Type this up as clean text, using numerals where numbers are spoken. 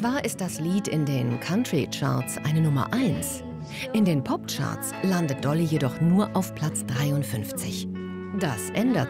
Zwar ist das Lied in den Country-Charts eine Nummer 1, in den Pop-Charts landet Dolly jedoch nur auf Platz 53. Das ändert